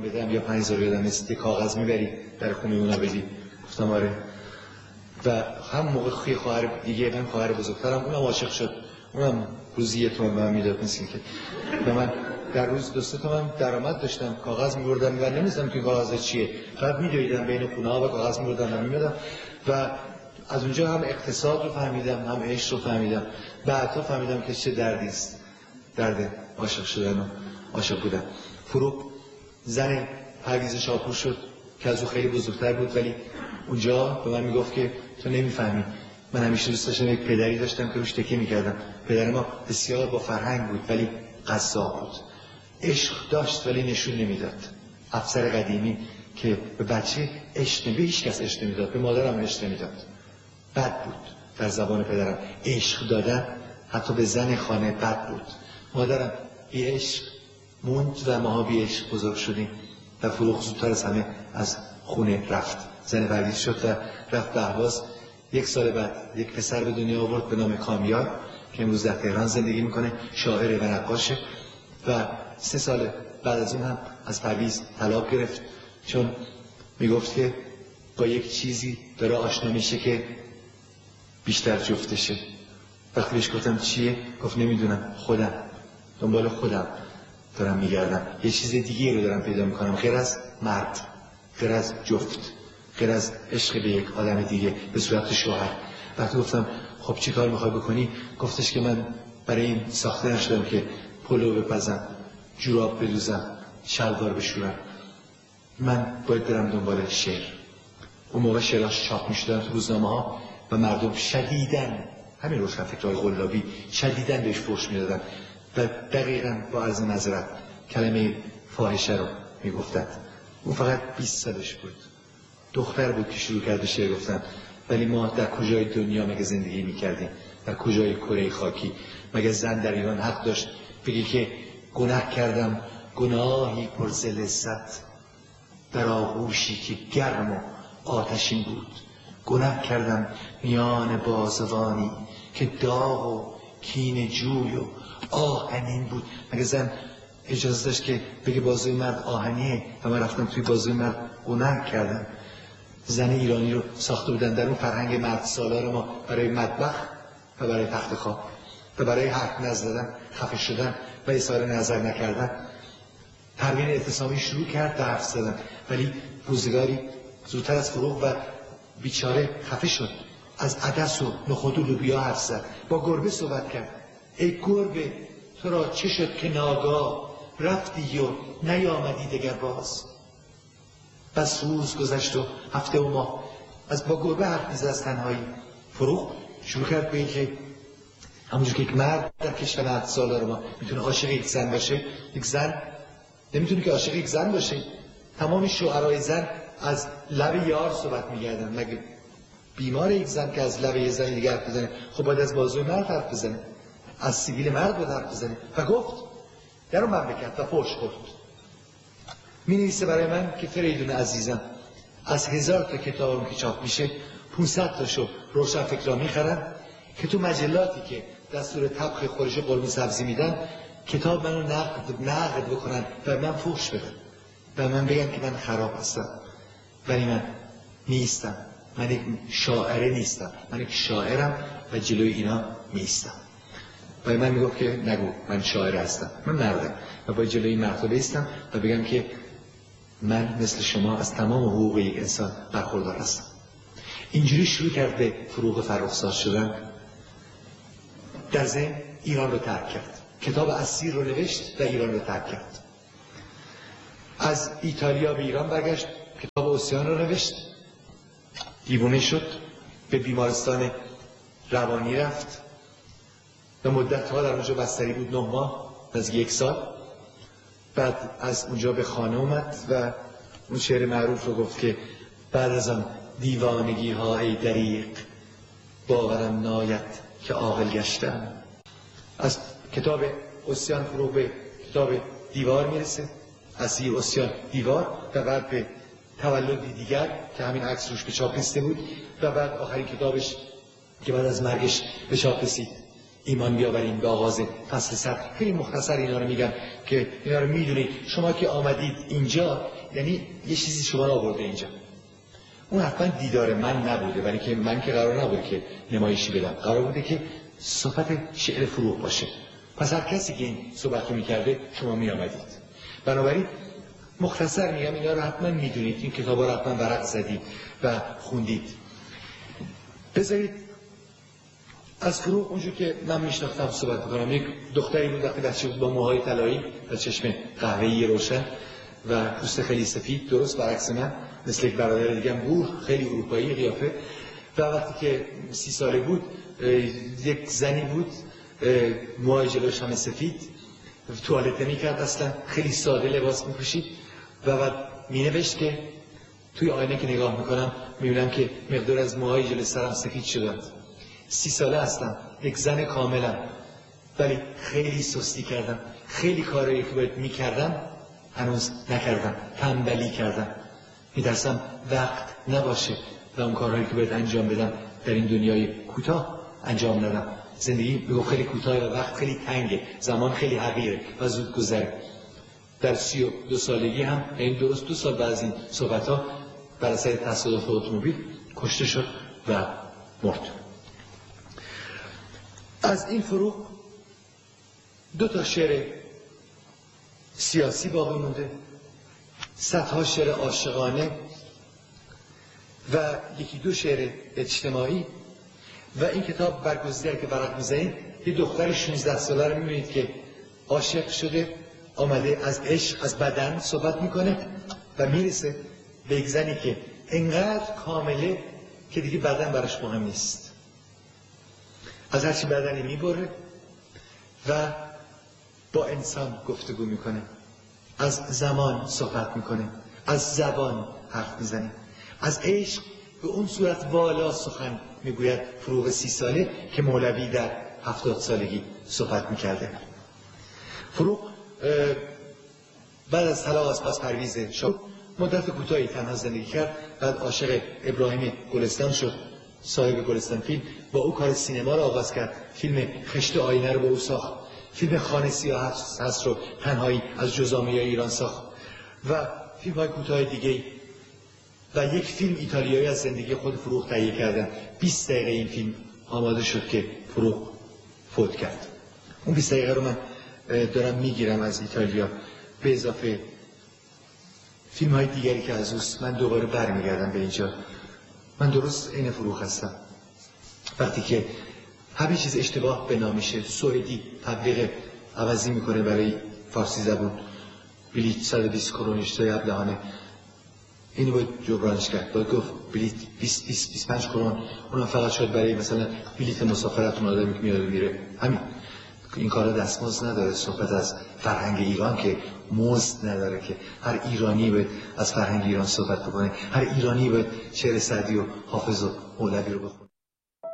بدم یا 5000 بدم یه کاغذ میبری در خونه اونا بدی؟ گفتم آره. و هم موقع خواهر دیگه من خواهر بزرگترم اونم عاشق شد، اونم روزی 1 تومن به من میداد، مثل که به من در روز 2-3 تومن درآمد داشتم، کاغذ می‌بردم و نمی‌دونستم که کاغذ چیه، فقط می‌دویدم بین خونه‌ها و کاغذ می‌بردم و می‌دادم و از اونجا هم اقتصاد رو فهمیدم، هم عشق رو فهمیدم. بعدا فهمیدم که چه دردی است، درد عاشق شدن و عاشق بودن. فروغ زن پرویز شاپور شد که از او خیلی بزرگتر بود، ولی اونجا به من میگفت که تو نمیفهمی، من همیشه دوست داشتم یک پدری داشتم که روش تکیه میکردم. پدر ما بسیار با فرهنگ بود ولی قصاب بود، عشق داشت ولی نشون نمیداد. افسر قدیمی که به بچه عشق به هیچ کس عشق نمیداد، به مادرم عشق نمیداد. بد بود در زبان پدرم عشق دادن، حتی به زن خانه بد بود. مادرم بی عشق موند و ماها بی عشق بزرگ شدیم و فروغ زودتر از همه از خونه رفت، زن پرویز شد و رفت به اهواز. 1 سال بعد یک پسر به دنیا آورد به نام کامیار که امروز در تهران زندگی میکنه، شاعر و نقاشه و 3 سال بعد از اون هم از پرویز طلاق گرفت، چون میگفت که با یک چیزی داره آشنا میشه که بیشتر جفتشه. وقتی بهش گفتم چیه؟ گفت نمیدونم، خودم، دنبال خودم دارم میگردم، یه چیز دیگه رو دارم پیدا میکنم غیر از مرد، غیر از جفت، غیر از عشق به یک آدم دیگه به صورت شوهر. وقتی گفتم خب چی کار میخوای بکنی؟ گفتش که من برای این ساخته نشدم که پلو بپزم، جوراب بدوزم، شلوار بشورم، من باید برم دنبال شعر. اون موقع شعراش چاپ میشدن تو روزنامه ها و مردم شدیدن، همین روشنفکرهای قلابی شدیدن بهش فحش میدادن و دقیقاً با عرض معذرت کلمه فاحشه رو میگفتند. اون فقط 20 سالش بود، دختر بود که شروع کرد به شعر گفتن. ولی ما در کجای دنیا مگه زندگی میکردیم؟ در کجای کره خاکی؟ مگه زن در ایران حق داشت بگی که گناه کردم گناهی پر ز لذت در آغوشی که گرم و آتشین بود، گناه کردم میان بازوانی که داغ و کین جوی و آهنین بود؟ مگه زن اجازه داشت که بگه بازوی مرد آهنیه و من رفتم توی بازوی مرد گناه کردم؟ زن ایرانی رو ساخته بودن در اون فرهنگ مرد سالار ما برای مطبخ و برای تخت خواب و برای حرف نزدن، خفه شدن و اظهار نظر نکردن. پروین اعتصامی شروع کرد به حرف زدن ولی روزگاری زودتر از فروغ و بیچاره خفه شد. از عدس و نخود و لوبیا حرف زد، با گربه صحبت کرد. ای گربه تو را چه شد که ناگاه رفتی و نیامدی دگر باز؟ بس روز گذشت و هفته و ماه، از با گربه حرف میزد از تنهایی. فروغ شروع کرد به این که همونجور که یک مرد در کشور 10 ساله ما میتونه عاشق یک زن باشه، یک زن نمیتونه که عاشق یک زن باشه. تمام شعرهای زن از لب یار صحبت میگردن، مگه بیمار یک زن که از لب یه زن دیگه حرف بزنه؟ خب باید از بازوی مرد حرف بزنه، از سیبیل مرد باید حرف بزنه. و گفت در اون مملکت و فحش خورد. می نویسه برای من که فریدون عزیزم از 1000 تا کتاب که چاپ میشه 500 تاشو روشنفکرها میخرن که تو مجلاتی که دستور طبخ خورش قرمه سبزی میدن کتاب منو نقد بکنن و من فحش بدن و من بگن که من خراب هستم. ولی من نیستم، من یک شاعره نیستم، من یک شاعرم و جلوی اینا نیستم. و من میگفت که نگو من شاعر هستم، من مردم و باید جلوی مرتبه ایستم و بگم که من مثل شما از تمام حقوق یک انسان برخوردار هستم. اینجوری شروع کرد به فروغ فرخزاد شدن. در ذهن ایران رو ترک کرد، کتاب اسیر رو نوشت و ایران رو ترک کرد. از ایتالیا به ایران برگشت، کتاب اوسیان رو نوشت، دیوانه شد، به بیمارستان روانی رفت و مدت‌ها در اونجا بستری بود، 9 ماه، نزدیک 1 سال. بعد از اونجا به خانه اومد و اون شعر معروف رو گفت که بعد از آن دیوانگی ها ای دریغ باورم ناید که عاقل گشتم. از کتاب اوسیان فروغ به کتاب دیوار میرسه، اسیر اوسیان دیوار، و بعد به تولدی دیگر که همین عکس روش به چاپ رسیده بود و بعد آخرین کتابش که بعد از مرگش به چاپ رسید ایمان بیاوریم به آغاز فصل صبر. خیلی مختصر اینا رو میگم که اینا رو میدونید. شما که آمدید اینجا یعنی یه چیزی شما رو آورده اینجا. اون حتما دیدار من نبوده، ولی که من که قرار نبوده که نمایشی بدم، قرار بوده که صحبت شعر فروغ باشه. پس هر کسی که این صحبت رو میکرده شما میآمدید. بنابراین مختصر میگم اینا رو حتما میدونید، این کتابا رو حتما ورق زدید و خوندید. بذارید از فروغ اونجور که من میشناختم صحبت بکنم. یک دختری بود وقتی بچه بود با موهای طلایی و چشم قهوه‌ای روشن و پوست خیلی سفید، درست برعکس من، مثل یک برادر دیگه هم بود، خیلی اروپایی قیافه. و وقتی که 30 ساله بود یک زنی بود موهای جلوش همه سفید، توالت نمی‌کرد اصلا، خیلی ساده لباس می‌پوشید و بعد می‌نوشت که توی آینه که نگاه می‌کنم می‌بینم که مقدار از موهای جلوی سرم سفید شدند. 30 ساله هستم، یک زن کاملم، ولی خیلی سستی کردم، خیلی کارهایی که باید می‌کردم هنوز نکردم، تنبلی کردم. می‌ترسم وقت نباشه و اون کارهایی که باید انجام بدم در این دنیای کوتاه انجام ندم. زندگی بگو خیلی کوتاه و وقت خیلی تنگه، زمان خیلی حقیره و زود گذره. در 32 سالگی هم، این درست 2 سال بعد از این صحبت‌ها، بر اثر تصادف اتومبیل کشته شد و مرد. از این فروغ 2 تا شعر سیاسی باقی مونده، صدها شعر عاشقانه و 1-2 شعر اجتماعی. و این کتاب برگزیده که ورق می‌زنید یه دختر 16 ساله رو می‌بینید که عاشق شده، آمده از عشق، از بدن صحبت میکنه و میرسه به یک زنی که انقدر کامله که دیگه بدن براش مهم نیست، از هرچی بدنی میبره و با انسان گفتگو میکنه، از زمان صحبت میکنه، از زبان حرف میزنه، از عشق به اون صورت والا سخن میگوید. فروغ 30 ساله که مولوی در 70 سالگی صحبت میکرده. فروغ بعد از طلاق از پس پرویز شد، مدت کوتاهی تنها زندگی کرد. بعد عاشق ابراهیم گلستان شد، صاحب گلستان فیلم. با او کار سینما را آغاز کرد. فیلم خشت آینه رو با او ساخت. فیلم خانه سیاه هست رو تنهایی از جزامه ایران ساخت و فیلم های کوتاه دیگه. و یک فیلم ایتالیایی از زندگی خود فروغ تهیه کردن. 20 دقیقه این فیلم آماده شد که فروغ فوت کرد. اون 20 دقیقه رو من دارم میگیرم از ایتالیا، به اضافه فیلم های دیگری که از اوست. من دوباره برمیگردم به اینجا. من درست عین فروغ هستم. وقتی که همه چیز اشتباه بنا میشه، سوئدی تبلیغ عوضی میکنه برای فارسی زبون، بلیت 120 کرون اشتباه ابلهانه، اینو باید جبرانش کرد. باید گفت بلیت 20-25 کرون، اونم فقط شد برای مثلا بلیت مسافرتون آدمی که میاد میره. همین. این کارا دستمزد نداره. صحبت از فرهنگ ایران که مزد نداره، که هر ایرانی باید از فرهنگ ایران صحبت بکنه، هر ایرانی باید شعر سعدی و حافظ و مولوی رو بخونه.